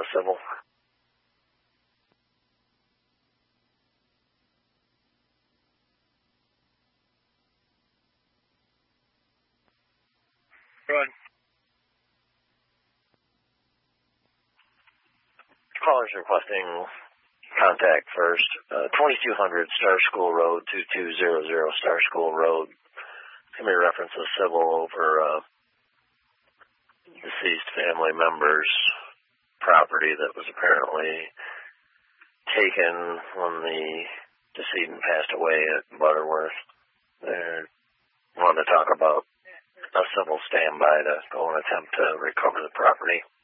civil. Go ahead. Callers requesting contact first. 2200 Star School Road, 2200 Star School Road. Can be reference a civil over deceased family members' property that was apparently taken when the decedent passed away at Butterworth. They want to talk about a civil standby to go and attempt to recover the property.